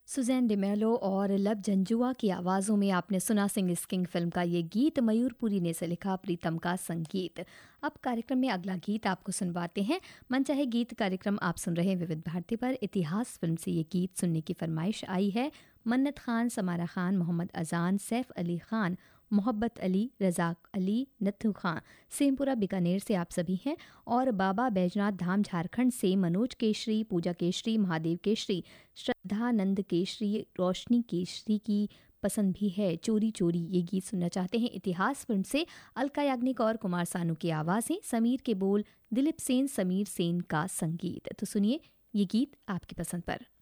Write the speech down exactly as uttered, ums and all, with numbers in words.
Suzanne D'Mello और लब जंजुआ की आवाज़ों में आपने सुना सिंग इज किंग फिल्म का ये गीत। मयूरपुरी ने से लिखा, प्रीतम का संगीत। अब कार्यक्रम में अगला गीत आपको सुनवाते हैं। मनचाहे गीत कार्यक्रम आप सुन रहे हैं विविध भारती पर। इतिहास फिल्म से ये गीत सुनने की फरमाइश आई है। मन्नत खान, समारा खान, मोहम्मद अजान, सैफ अली खान, मोहब्बत अली, रजाक अली, नथु खां, सेमपुरा बीकानेर से आप सभी हैं। और बाबा बैजनाथ धाम झारखंड से मनोज केशरी, पूजा केशरी, महादेव केशरी, श्रद्धानंद केशरी, रोशनी केशरी की पसंद भी है। चोरी चोरी ये गीत सुनना चाहते हैं। इतिहास फिल्म से अलका याग्निक और कुमार सानू की आवाज़ें, समीर के बोल, दिलीप सेन, समीर सेन का संगीत। तो सुनिए ये गीत आपकी पसंद पर।